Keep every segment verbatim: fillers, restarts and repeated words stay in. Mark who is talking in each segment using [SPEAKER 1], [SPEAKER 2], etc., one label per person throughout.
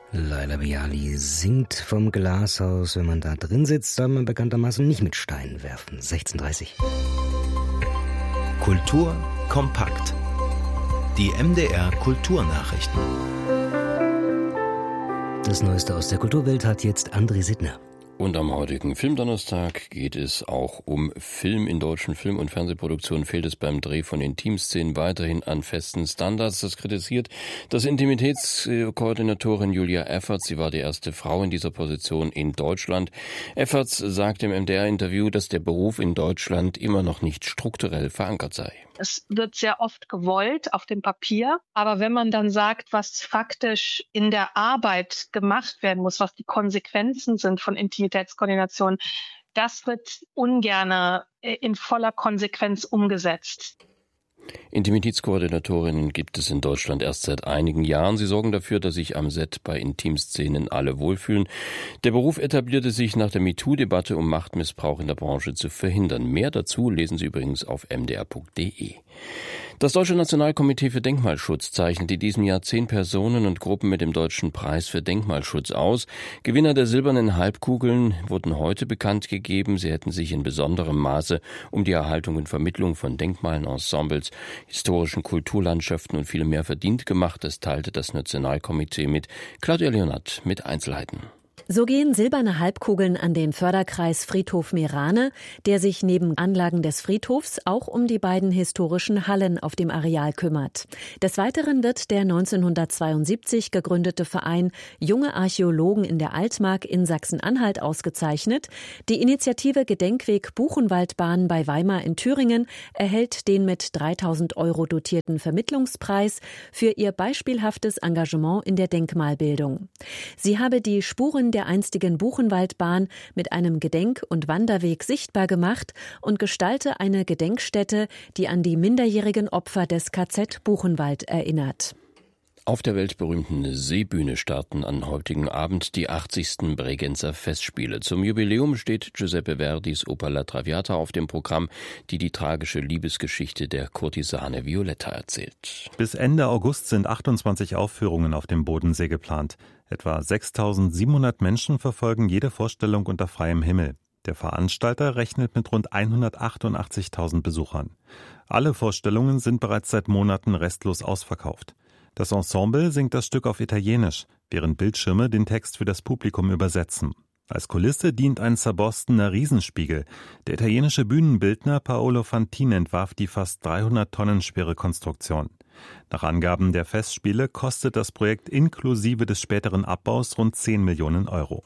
[SPEAKER 1] Laila Biali singt vom Glashaus. Wenn man da drin sitzt, soll man bekanntermaßen nicht mit Steinen werfen. sechzehn Uhr dreißig.
[SPEAKER 2] Kultur kompakt. Die M D R Kulturnachrichten.
[SPEAKER 1] Das Neueste aus der Kulturwelt hat jetzt André Sittner.
[SPEAKER 3] Und am heutigen Filmdonnerstag geht es auch um Film. In deutschen Film- und Fernsehproduktionen fehlt es beim Dreh von Intimszenen weiterhin an festen Standards. Das kritisiert das Intimitätskoordinatorin Julia Efferts. Sie war die erste Frau in dieser Position in Deutschland. Efferts sagt im M D R-Interview, dass der Beruf in Deutschland immer noch nicht strukturell verankert sei.
[SPEAKER 4] Es wird sehr oft gewollt auf dem Papier, aber wenn man dann sagt, was faktisch in der Arbeit gemacht werden muss, was die Konsequenzen sind von Intimitätskoordination, das wird ungern in voller Konsequenz umgesetzt.
[SPEAKER 3] Intimitätskoordinatorinnen gibt es in Deutschland erst seit einigen Jahren. Sie sorgen dafür, dass sich am Set bei Intimszenen alle wohlfühlen. Der Beruf etablierte sich nach der MeToo-Debatte, um Machtmissbrauch in der Branche zu verhindern. Mehr dazu lesen Sie übrigens auf m d r punkt d e. Das Deutsche Nationalkomitee für Denkmalschutz zeichnet in diesem Jahr zehn Personen und Gruppen mit dem Deutschen Preis für Denkmalschutz aus. Gewinner der silbernen Halbkugeln wurden heute bekannt gegeben. Sie hätten sich in besonderem Maße um die Erhaltung und Vermittlung von Denkmalen, Ensembles, historischen Kulturlandschaften und viel mehr verdient gemacht. Das teilte das Nationalkomitee mit. Claudia Leonard mit Einzelheiten.
[SPEAKER 5] So gehen silberne Halbkugeln an den Förderkreis Friedhof Meerane, der sich neben Anlagen des Friedhofs auch um die beiden historischen Hallen auf dem Areal kümmert. Des Weiteren wird der neunzehnhundertzweiundsiebzig gegründete Verein Junge Archäologen in der Altmark in Sachsen-Anhalt ausgezeichnet. Die Initiative Gedenkweg Buchenwaldbahn bei Weimar in Thüringen erhält den mit dreitausend Euro dotierten Vermittlungspreis für ihr beispielhaftes Engagement in der Denkmalbildung. Sie habe die Spuren der der einstigen Buchenwaldbahn mit einem Gedenk- und Wanderweg sichtbar gemacht und gestalte eine Gedenkstätte, die an die minderjährigen Opfer des K Z Buchenwald erinnert.
[SPEAKER 3] Auf der weltberühmten Seebühne starten am heutigen Abend die achtzigsten Bregenzer Festspiele. Zum Jubiläum steht Giuseppe Verdis Oper La Traviata auf dem Programm, die die tragische Liebesgeschichte der Kurtisane Violetta erzählt.
[SPEAKER 6] Bis Ende August sind achtundzwanzig Aufführungen auf dem Bodensee geplant. Etwa sechstausendsiebenhundert Menschen verfolgen jede Vorstellung unter freiem Himmel. Der Veranstalter rechnet mit rund hundertachtundachtzigtausend Besuchern. Alle Vorstellungen sind bereits seit Monaten restlos ausverkauft. Das Ensemble singt das Stück auf Italienisch, während Bildschirme den Text für das Publikum übersetzen. Als Kulisse dient ein zerborstener Riesenspiegel. Der italienische Bühnenbildner Paolo Fantini entwarf die fast dreihundert Tonnen schwere Konstruktion. Nach Angaben der Festspiele kostet das Projekt inklusive des späteren Abbaus rund zehn Millionen Euro.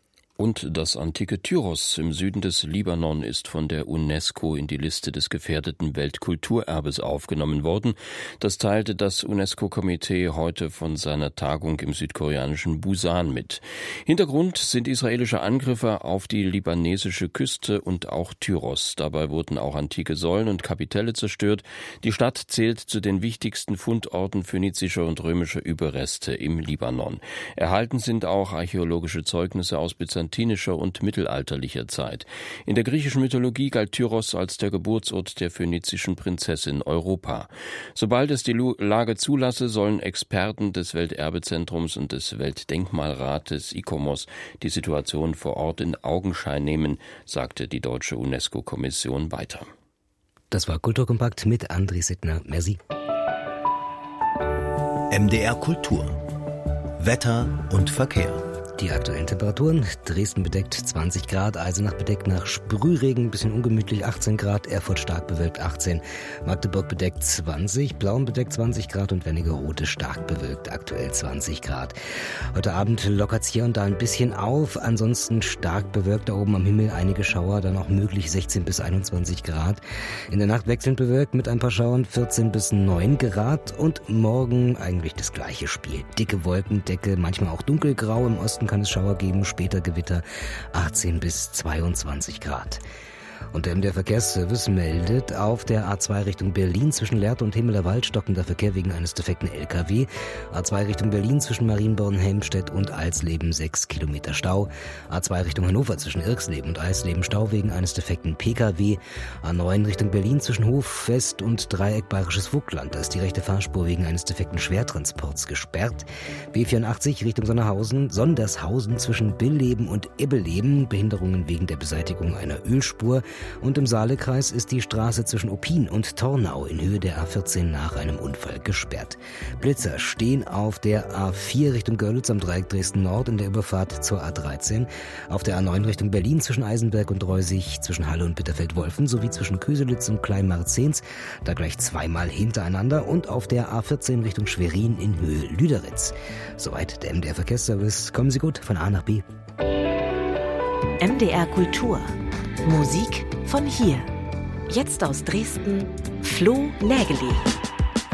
[SPEAKER 3] Und das antike Tyros im Süden des Libanon ist von der UNESCO in die Liste des gefährdeten Weltkulturerbes aufgenommen worden. Das teilte das UNESCO-Komitee heute von seiner Tagung im südkoreanischen Busan mit. Hintergrund sind israelische Angriffe auf die libanesische Küste und auch Tyros. Dabei wurden auch antike Säulen und Kapitelle zerstört. Die Stadt zählt zu den wichtigsten Fundorten phönizischer und römischer Überreste im Libanon. Erhalten sind auch archäologische Zeugnisse aus byzantinischer und mittelalterlicher Zeit. In der griechischen Mythologie galt Tyros als der Geburtsort der phönizischen Prinzessin Europa. Sobald es die Lage zulasse, sollen Experten des Welterbezentrums und des Weltdenkmalrates I C O M O S die Situation vor Ort in Augenschein nehmen, sagte die deutsche UNESCO-Kommission weiter.
[SPEAKER 1] Das war Kulturkompakt mit André Sittner. Merci.
[SPEAKER 2] M D R Kultur. Wetter und Verkehr.
[SPEAKER 1] Die aktuellen Temperaturen: Dresden bedeckt zwanzig Grad, Eisenach bedeckt nach Sprühregen, bisschen ungemütlich achtzehn Grad, Erfurt stark bewölkt achtzehn, Magdeburg bedeckt zwanzig, Plauen bedeckt zwanzig Grad und Wernigerode stark bewölkt aktuell zwanzig Grad. Heute Abend lockert es hier und da ein bisschen auf, ansonsten stark bewölkt da oben am Himmel, einige Schauer, dann auch möglich sechzehn bis einundzwanzig Grad. In der Nacht wechselnd bewölkt mit ein paar Schauern, vierzehn bis neun Grad und morgen eigentlich das gleiche Spiel. Dicke Wolkendecke, manchmal auch dunkelgrau, im Osten kann es Schauer geben, später Gewitter, achtzehn bis zweiundzwanzig Grad. Und der M D R Verkehrsservice meldet, auf der A zwei Richtung Berlin zwischen Lehrte und Himmelerwald stockender Verkehr wegen eines defekten L K W. A zwei Richtung Berlin zwischen Marienborn, Helmstedt und Alsleben sechs Kilometer Stau. A zwei Richtung Hannover zwischen Irxleben und Alsleben Stau wegen eines defekten P K W. A neun Richtung Berlin zwischen Hof West und Dreieck Bayerisches Vogtland. Da ist die rechte Fahrspur wegen eines defekten Schwertransports gesperrt. B vierundachtzig Richtung Sonderhausen, Sondershausen zwischen Billeben und Ebbeleben. Behinderungen wegen der Beseitigung einer Ölspur. Und im Saalekreis ist die Straße zwischen Oppin und Tornau in Höhe der A vierzehn nach einem Unfall gesperrt. Blitzer stehen auf der A vier Richtung Görlitz am Dreieck Dresden Nord in der Überfahrt zur A dreizehn. Auf der A neun Richtung Berlin zwischen Eisenberg und Reusig, zwischen Halle und Bitterfeld-Wolfen sowie zwischen Köselitz und Kleinmarzens, da gleich zweimal hintereinander. Und auf der A vierzehn Richtung Schwerin in Höhe Lüderitz. Soweit der M D R Verkehrsservice. Kommen Sie gut von A nach B.
[SPEAKER 7] M D R Kultur. Musik von hier. Jetzt aus Dresden, Flo Nägeli.